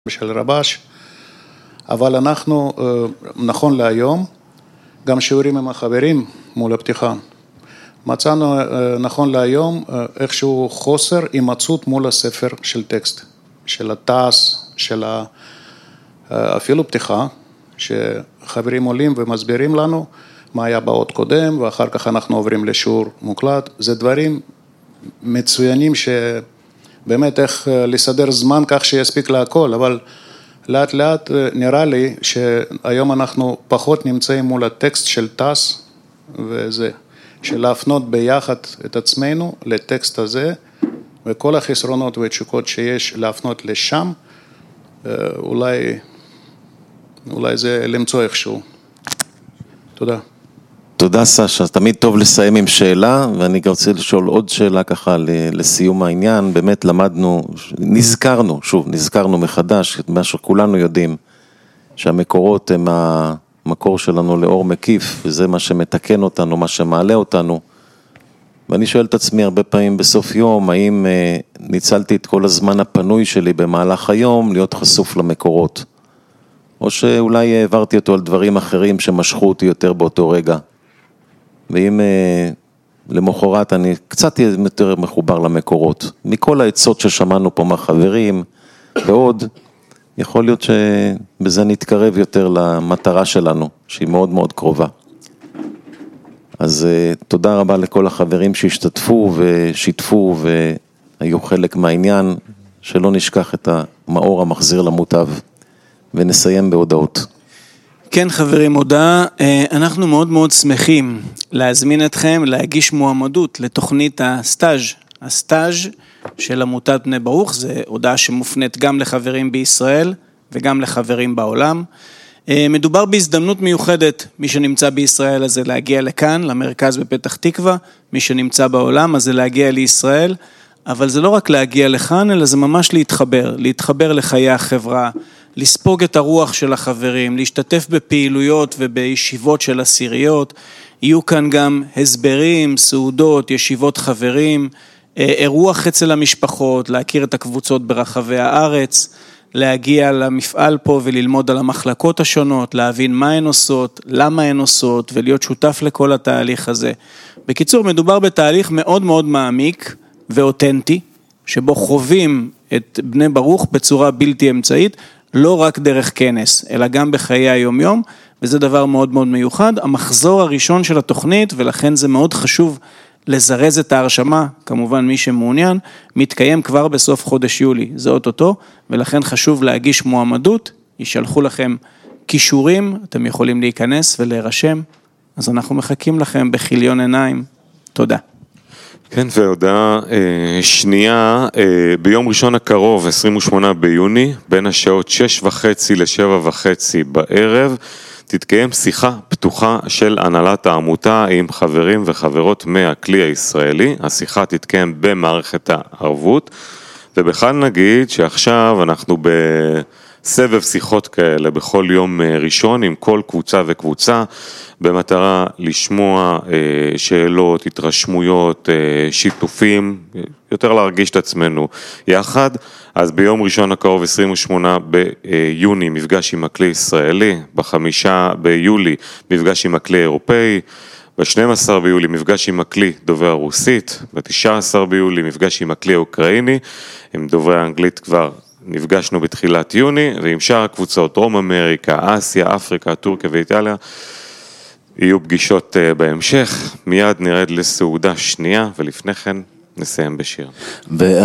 של רבש, אבל אנחנו, נכון להיום, גם שיעורים עם החברים מול הפתיחה, מצאנו נכון להיום איכשהו חוסר הימצאות מול הספר של טקסט, של התעש, של אפילו פתיחה, שחברים עולים ומסבירים לנו מה היה באות קודם, ואחר כך אנחנו עוברים לשיעור מוקלט. זה דברים מצוינים שבאמת איך לסדר זמן כך שיספיק להכל, אבל לאט לאט נראה לי שהיום אנחנו פחות נמצאים מול הטקסט של תעש, וזה של להפנות ביחד את עצמנו לטקסט הזה, וכל החסרונות והתשוקות שיש להפנות לשם, אולי זה למצוא איכשהו. תודה. תודה סשה, תמיד טוב לסיים עם שאלה, ואני רוצה לשאול עוד שאלה ככה לסיום העניין. באמת למדנו, נזכרנו מחדש, מה שכולנו יודעים, שהמקורות הם המקור שלנו לאור מקיף, וזה מה שמתקן אותנו, מה שמעלה אותנו. ואני שואל את עצמי הרבה פעמים בסוף יום, האם ניצלתי את כל הזמן הפנוי שלי במהלך היום להיות חשוף למקורות, או שאולי העברתי אותו על דברים אחרים שמשכו אותי יותר באותו רגע. ואם למחרת אני קצת יותר מחובר למקורות, מכל העצות ששמענו פה מהחברים, ועוד, יכול להיות שבזה נתקרב יותר למטרה שלנו, שהיא מאוד מאוד קרובה. אז תודה רבה לכל החברים שהשתתפו ושיתפו והיו חלק מהעניין, שלא נשכח את המאור המחזיר למוטב, ונסיים בהודעות. כן חברים, הודעה, אנחנו מאוד מאוד שמחים להזמין אתכם להגיש מועמדות לתוכנית הסטאז' של עמותת בני ברוך. זה הודעה שמופנית גם לחברים בישראל וגם לחברים בעולם. מדובר בהזדמנות מיוחדת, מי שנמצא בישראל אז זה להגיע לכאן, למרכז בפתח תקווה, מי שנמצא בעולם אז זה להגיע לישראל, אבל זה לא רק להגיע לכאן, אלא זה ממש להתחבר לחיי החברה, לספוג את הרוח של החברים, להשתתף בפעילויות ובישיבות של עשיריות, יהיו כאן גם הסברים, סעודות, ישיבות חברים, אירוח אצל המשפחות, להכיר את הקבוצות ברחבי הארץ, להגיע למפעל פה וללמוד על המחלקות השונות, להבין מה הן עושות, למה הן עושות, ולהיות שותף לכל התהליך הזה. בקיצור, מדובר בתהליך מאוד מאוד מעמיק ואותנטי, שבו חווים את בני ברוך בצורה בלתי אמצעית, לא רק דרך כנס, אלא גם בחיי היום-יום, וזה דבר מאוד מאוד מיוחד. המחזור הראשון של התוכנית, ולכן זה מאוד חשוב לזרז את ההרשמה, כמובן מי שמעוניין, מתקיים כבר בסוף חודש יולי, זה אוטוטו, ולכן חשוב להגיש מועמדות, ישלחו לכם קישורים, אתם יכולים להיכנס ולהירשם, אז אנחנו מחכים לכם בחיליון עיניים. תודה. כן, והודעה שנייה, ביום ראשון הקרוב, 28 ביוני, בין השעות 6:30 ל7:30 בערב, תתקיים שיחה פתוחה של הנהלת העמותה עם חברים וחברות מהכלי הישראלי. השיחה תתקיים במערכת הערבות, ובכלל נגיד שעכשיו אנחנו בסבב שיחות כאלה בכל יום ראשון עם כל קבוצה וקבוצה, במטרה לשמוע שאלות, התרשמויות, שיתופים, יותר להרגיש את עצמנו יחד. אז ביום ראשון הקרוב 28 ביוני מפגש עם הכלי ישראלי, ב5 ביולי מפגש עם הכלי אירופאי, ב12 ביולי מפגש עם הכלי דובר רוסית, ב19 ביולי מפגש עם הכלי האוקראיני, עם דוברי האנגלית כבר נפגשנו בתחילת יוני, ועם שאר הקבוצות, דרום אמריקה, אסיה, אפריקה, טורקיה ואיטליה, יהיו פגישות בהמשך. מיד נרד לסעודה שנייה, ולפני כן נסיים בשיר.